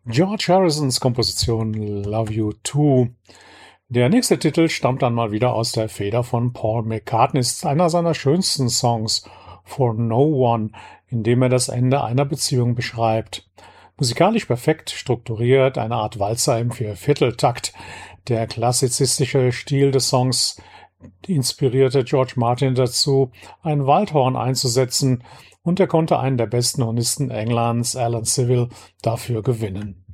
George Harrisons Komposition Love You Too. Der nächste Titel stammt dann mal wieder aus der Feder von Paul McCartney, ist einer seiner schönsten Songs, For No One, in dem er das Ende einer Beziehung beschreibt. Musikalisch perfekt strukturiert, eine Art Walzer im Viervierteltakt. Der klassizistische Stil des Songs inspirierte George Martin dazu, ein Waldhorn einzusetzen, und er konnte einen der besten Hornisten Englands, Alan Civil, dafür gewinnen.